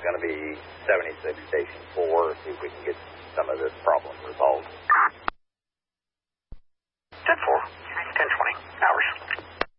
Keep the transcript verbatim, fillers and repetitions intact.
going to be seventy-six Station four, see if we can get some of this problem resolved. ten four, ten twenty, hours.